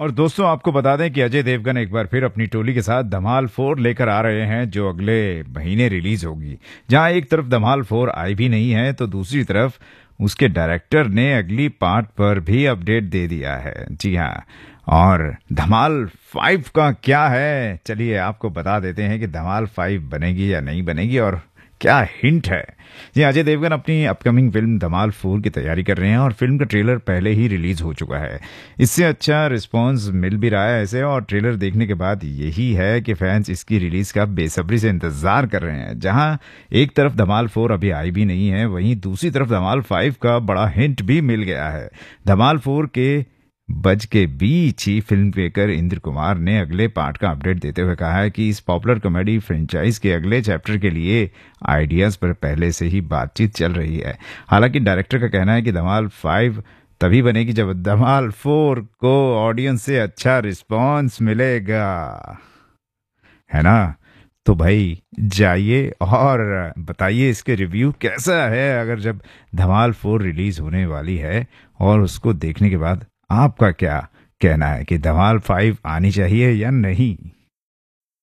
और दोस्तों आपको बता दें कि अजय देवगन एक बार फिर अपनी टोली के साथ धमाल 4 लेकर आ रहे हैं जो अगले महीने रिलीज होगी। जहां एक तरफ धमाल 4 आई भी नहीं है तो दूसरी तरफ उसके डायरेक्टर ने अगली पार्ट पर भी अपडेट दे दिया है। जी हाँ, और धमाल 5 का क्या है, चलिए आपको बता देते हैं कि धमाल 5 बनेगी या नहीं बनेगी और क्या हिंट है। जी, अजय देवगन अपनी अपकमिंग फिल्म धमाल 4 की तैयारी कर रहे हैं और फिल्म का ट्रेलर पहले ही रिलीज हो चुका है। इससे अच्छा रिस्पांस मिल भी रहा है ऐसे, और ट्रेलर देखने के बाद यही है कि फैंस इसकी रिलीज का बेसब्री से इंतजार कर रहे हैं। जहां एक तरफ धमाल 4 अभी आई भी नहीं है, वहीं दूसरी तरफ धमाल 5 का बड़ा हिंट भी मिल गया है। धमाल 4 के बज के बीच ही फिल्म मेकर इंद्र कुमार ने अगले पार्ट का अपडेट देते हुए कहा है कि इस पॉपुलर कॉमेडी फ्रेंचाइज के अगले चैप्टर के लिए आइडियाज पर पहले से ही बातचीत चल रही है। हालांकि डायरेक्टर का कहना है कि धमाल 5 तभी बनेगी जब धमाल 4 को ऑडियंस से अच्छा रिस्पॉन्स मिलेगा, है ना। तो भाई जाइए और बताइए इसके रिव्यू कैसा है अगर जब धमाल 4 रिलीज होने वाली है, और उसको देखने के बाद आपका क्या कहना है कि धमाल 5 आनी चाहिए या नहीं।